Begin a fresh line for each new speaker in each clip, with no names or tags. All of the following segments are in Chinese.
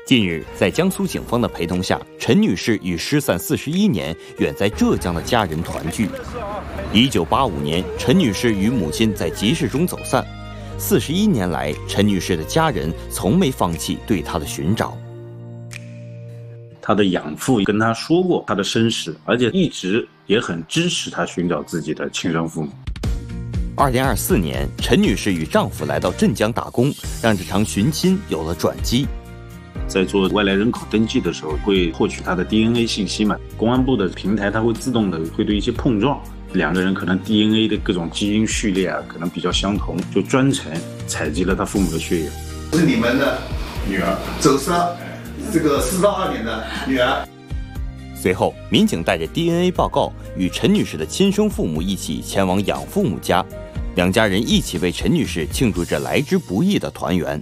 近日，在江苏警方的陪同下，陈女士与失散41年远在浙江的家人团聚。1985年，陈女士与母亲在集市中走散。41年来，陈女士的家人从没放弃对她的寻找。
她的养父跟她说过她的身世，而且一直也很支持她寻找自己的亲生父母。
2024年，陈女士与丈夫来到镇江打工，让这场寻亲有了转机。
在做外来人口登记的时候，会获取他的 DNA 信息嘛？公安部的平台它会自动的会对一些碰撞，两个人可能 DNA 的各种基因序列啊，可能比较相同，就专程采集了他父母的血液。
是你们的女儿，走失这个4到2年的女儿。
随后，民警带着 DNA 报告，与陈女士的亲生父母一起前往养父母家，两家人一起为陈女士庆祝这来之不易的团圆。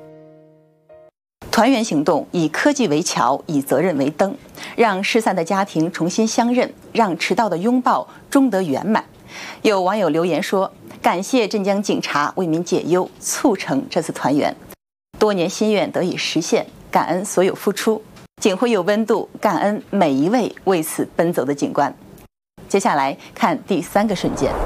团圆行动以科技为桥，以责任为灯，让失散的家庭重新相认，让迟到的拥抱终得圆满。有网友留言说：“感谢镇江警察为民解忧，促成这次团圆，多年心愿得以实现，感恩所有付出，警徽有温度，感恩每一位为此奔走的警官。”接下来看第3个瞬间。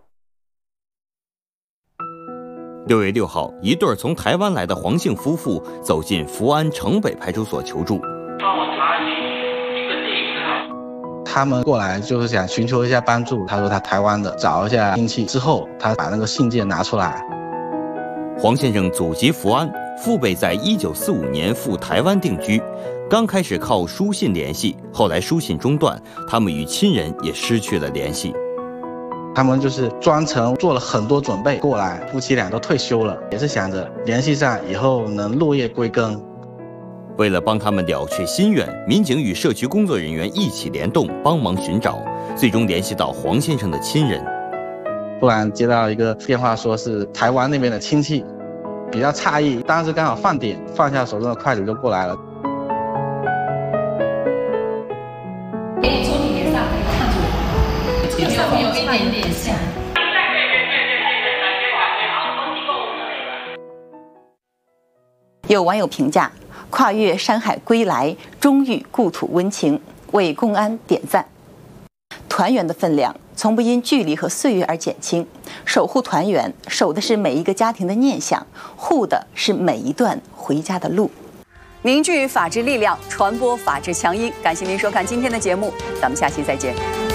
6月6号，一对从台湾来的黄姓夫妇走进福安城北派出所求助。
帮我查一个电影
他们过来就是想寻求一下帮助。他说他台湾的，找一下亲戚之后，他把那个信件拿出来。
黄先生祖籍福安，父辈在1945年赴台湾定居，刚开始靠书信联系，后来书信中断，他们与亲人也失去了联系。
他们就是专程做了很多准备过来，夫妻俩都退休了，也是想着联系上以后能落叶归根。
为了帮他们了却心愿，民警与社区工作人员一起联动帮忙寻找，最终联系到黄先生的亲人。
突然接到一个电话，说是台湾那边的亲戚，比较诧异，当时刚好饭点，放下手中的筷子就过来了。
从你脸上可以看出来，有一点点像。
有网友评价：跨越山海归来，终遇故土温情，为公安点赞。团圆的分量从不因距离和岁月而减轻，守护团圆，守的是每一个家庭的念想，护的是每一段回家的路。
凝聚法治力量，传播法治强音。感谢您收看今天的节目，咱们下期再见。